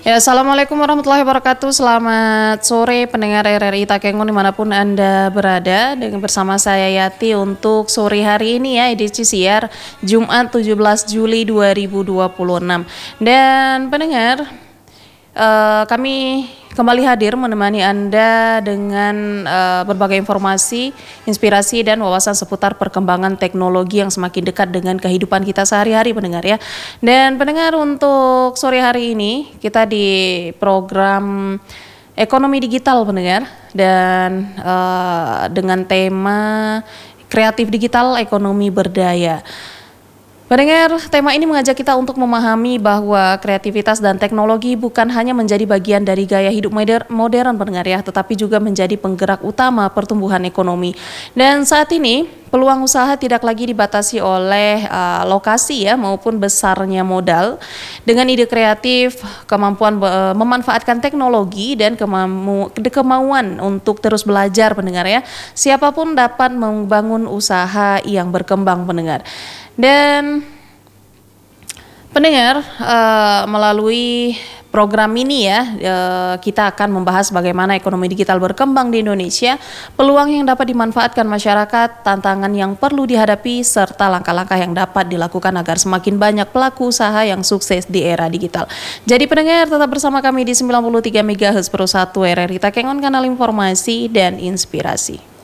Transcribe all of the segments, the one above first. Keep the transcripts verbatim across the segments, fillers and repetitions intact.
Ya, Assalamualaikum warahmatullahi wabarakatuh. Selamat sore pendengar R R I Takengon dimanapun Anda berada. Dengan bersama saya Yati untuk sore hari ini ya, edisi siar Jumat tujuh belas Juli dua ribu dua puluh enam. Dan pendengar, uh, kami kembali hadir menemani Anda dengan uh, berbagai informasi, inspirasi dan wawasan seputar perkembangan teknologi yang semakin dekat dengan kehidupan kita sehari-hari pendengar ya. Dan pendengar, untuk sore hari ini kita di program Ekonomi Digital pendengar, dan uh, dengan tema Kreatif Digital Ekonomi Berdaya. Pendengar, tema ini mengajak kita untuk memahami bahwa kreativitas dan teknologi bukan hanya menjadi bagian dari gaya hidup moder- modern pendengar ya, tetapi juga menjadi penggerak utama pertumbuhan ekonomi. Dan saat ini peluang usaha tidak lagi dibatasi oleh uh, lokasi ya maupun besarnya modal. Dengan ide kreatif, kemampuan uh, memanfaatkan teknologi dan kemamu- kemauan untuk terus belajar pendengar ya, siapapun dapat membangun usaha yang berkembang pendengar. Dan pendengar, uh, melalui program ini ya, uh, kita akan membahas bagaimana ekonomi digital berkembang di Indonesia, peluang yang dapat dimanfaatkan masyarakat, tantangan yang perlu dihadapi, serta langkah-langkah yang dapat dilakukan agar semakin banyak pelaku usaha yang sukses di era digital. Jadi pendengar, tetap bersama kami di sembilan puluh tiga megahertz per satu R R I Takengon, kanal informasi dan inspirasi.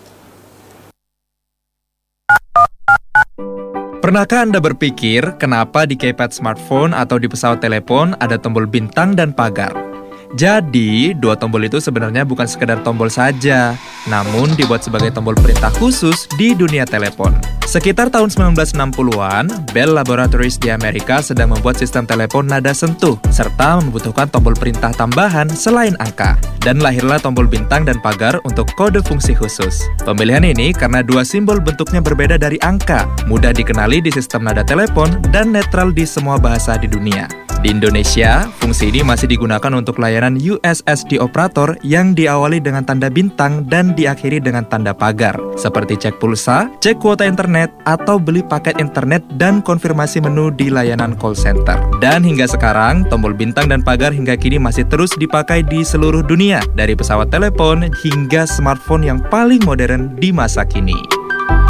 Pernahkah Anda berpikir kenapa di keypad smartphone atau di pesawat telepon ada tombol bintang dan pagar? Jadi, dua tombol itu sebenarnya bukan sekedar tombol saja, namun dibuat sebagai tombol perintah khusus di dunia telepon. Sekitar tahun sembilan belas enam puluhan, Bell Laboratories di Amerika sedang membuat sistem telepon nada sentuh, serta membutuhkan tombol perintah tambahan selain angka. Dan lahirlah tombol bintang dan pagar untuk kode fungsi khusus. Pemilihan ini karena dua simbol bentuknya berbeda dari angka, mudah dikenali di sistem nada telepon, dan netral di semua bahasa di dunia. Di Indonesia, fungsi ini masih digunakan untuk layanan U S S D operator yang diawali dengan tanda bintang dan diakhiri dengan tanda pagar, seperti cek pulsa, cek kuota internet, atau beli paket internet dan konfirmasi menu di layanan call center. Dan hingga sekarang, tombol bintang dan pagar hingga kini masih terus dipakai di seluruh dunia, dari pesawat telepon hingga smartphone yang paling modern di masa kini.